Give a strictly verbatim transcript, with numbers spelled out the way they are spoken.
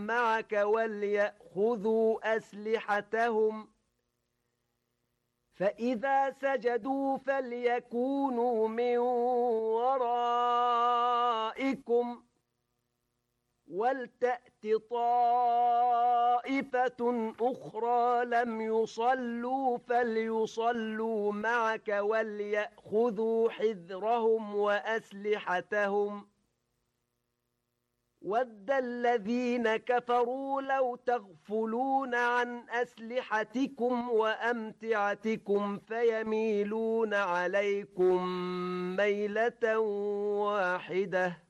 معك وليأخذوا أسلحتهم فإذا سجدوا فليكونوا من ورائكم ولتأت طائفة أخرى لم يصلوا فليصلوا معك وليأخذوا حذرهم وأسلحتهم ود الذين كفروا لو تغفلون عن أسلحتكم وأمتعتكم فيميلون عليكم ميلة واحدة